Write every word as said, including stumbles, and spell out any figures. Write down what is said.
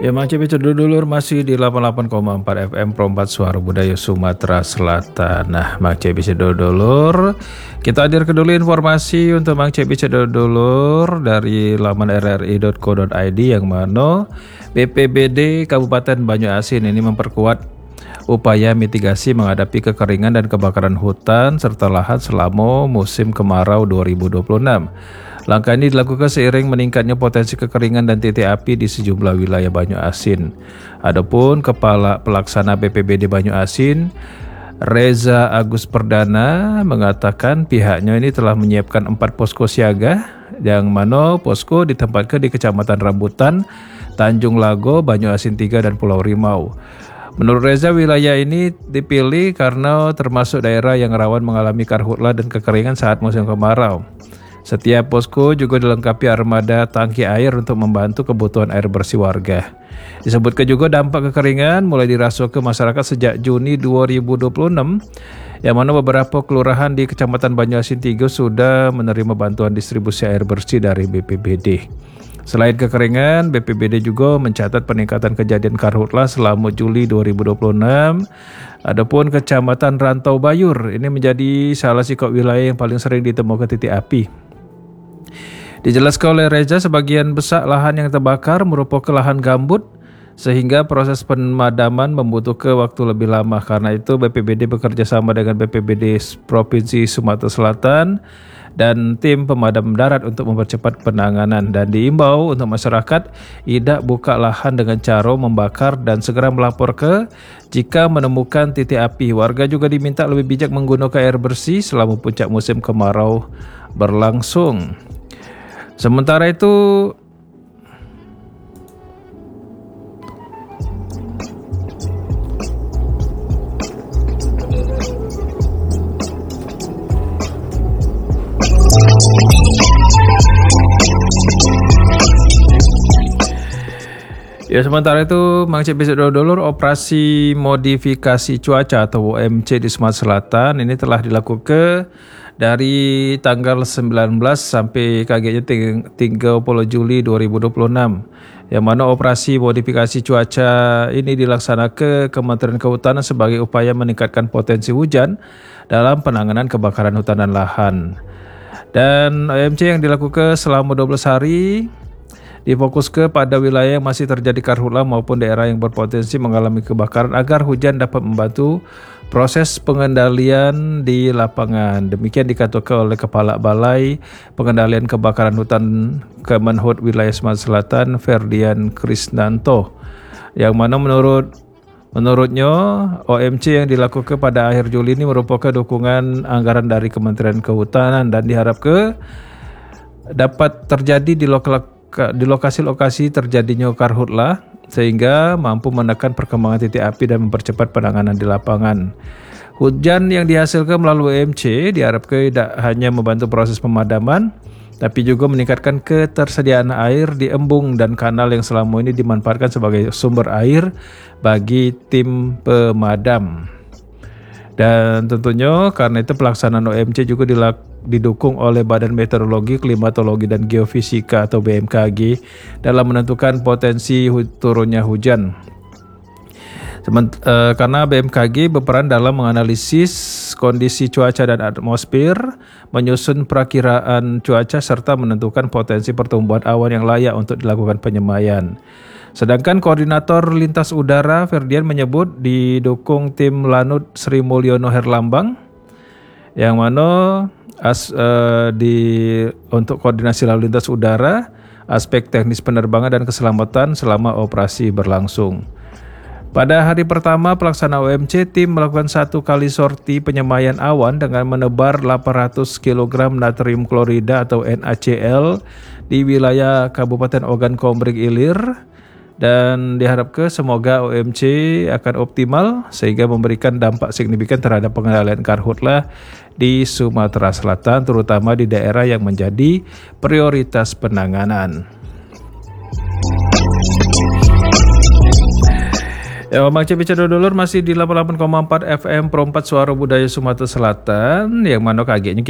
Ya, Mang Cepi Cedulur masih di delapan puluh delapan koma empat F M Pro empat Suara Budaya Sumatera Selatan. Nah, Mang Cepi Cedulur, kita hadir ke dulu informasi untuk Mang Cepi Cedulur dari laman r r i dot co dot i d yang mana B P B D Kabupaten Banyuasin ini memperkuat upaya mitigasi menghadapi kekeringan dan kebakaran hutan serta lahan selama musim kemarau dua ribu dua puluh enam. Langkah ini dilakukan seiring meningkatnya potensi kekeringan dan titik api di sejumlah wilayah Banyuasin. Adapun Kepala Pelaksana B P B D Banyuasin, Reza Agus Perdana, mengatakan pihaknya ini telah menyiapkan empat posko siaga, yang mana posko ditempatkan di Kecamatan Rambutan, Tanjung Lago, Banyuasin tiga, dan Pulau Rimau. Menurut Reza, wilayah ini dipilih karena termasuk daerah yang rawan mengalami karhutla dan kekeringan saat musim kemarau. Setiap posko juga dilengkapi armada tangki air untuk membantu kebutuhan air bersih warga. Disebutkan juga dampak kekeringan mulai dirasakan ke masyarakat sejak Juni dua ribu dua puluh enam, yang mana beberapa kelurahan di Kecamatan Banyuasin tiga sudah menerima bantuan distribusi air bersih dari B P B D. Selain kekeringan, B P B D juga mencatat peningkatan kejadian karhutla selama Juli dua ribu dua puluh enam. Adapun Kecamatan Rantau Bayur ini menjadi salah satu wilayah yang paling sering ditemukan titik api. Dijelaskan oleh Reza, sebagian besar lahan yang terbakar merupakan lahan gambut sehingga proses pemadaman membutuhkan waktu lebih lama. Karena itu B P B D bekerja sama dengan B P B D Provinsi Sumatera Selatan dan tim pemadam darat untuk mempercepat penanganan, dan diimbau untuk masyarakat tidak buka lahan dengan cara membakar dan segera melapor ke jika menemukan titik api. Warga juga diminta lebih bijak menggunakan air bersih selama puncak musim kemarau berlangsung. Sementara itu, Ya, sementara itu, Mang Cepi Cedulur, operasi modifikasi cuaca atau O M C di Sumatera Selatan ini telah dilakukan dari tanggal sembilan belas sampai kagetnya tiga puluh Juli dua ribu dua puluh enam. Yang mana operasi modifikasi cuaca ini dilaksanakan ke Kementerian Kehutanan sebagai upaya meningkatkan potensi hujan dalam penanganan kebakaran hutan dan lahan. Dan O M C yang dilakukan selama dua belas hari difokuskan pada wilayah yang masih terjadi karhutla maupun daerah yang berpotensi mengalami kebakaran agar hujan dapat membantu proses pengendalian di lapangan. Demikian dikatakan oleh Kepala Balai Pengendalian Kebakaran Hutan Kemenhut Wilayah Sumatera Selatan, Ferdian Krisnanto, yang mana menurut menurutnya O M C yang dilakukan pada akhir Juli ini merupakan dukungan anggaran dari Kementerian Kehutanan dan diharapkan dapat terjadi di lokal di lokasi-lokasi terjadinya karhutla sehingga mampu menekan perkembangan titik api dan mempercepat penanganan di lapangan. Hujan yang dihasilkan melalui O M C diharapkan tidak hanya membantu proses pemadaman, tapi juga meningkatkan ketersediaan air di embung dan kanal yang selama ini dimanfaatkan sebagai sumber air bagi tim pemadam. Dan tentunya karena itu pelaksanaan O M C juga didukung oleh Badan Meteorologi, Klimatologi, dan Geofisika atau B M K G dalam menentukan potensi hu- turunnya hujan. Sement, uh, karena B M K G berperan dalam menganalisis kondisi cuaca dan atmosfer, menyusun perakiraan cuaca, serta menentukan potensi pertumbuhan awan yang layak untuk dilakukan penyemaian. Sedangkan Koordinator Lintas Udara Ferdian menyebut didukung tim Lanut Sri Mulyono Herlambang, yang mana as, uh, di untuk koordinasi lalu lintas udara, aspek teknis penerbangan dan keselamatan selama operasi berlangsung. Pada hari pertama pelaksana O M C, tim melakukan satu kali sorti penyemaian awan dengan menebar delapan ratus kilogram natrium klorida atau N A C L di wilayah Kabupaten Ogan Komering Ilir, dan diharapkan semoga O M C akan optimal sehingga memberikan dampak signifikan terhadap pengendalian karhutla di Sumatera Selatan, terutama di daerah yang menjadi prioritas penanganan. Ya, Mang Cepi Cedulur masih di delapan puluh delapan koma empat F M Pro empat Suara Budaya Sumatera Selatan, yang mana kagetnya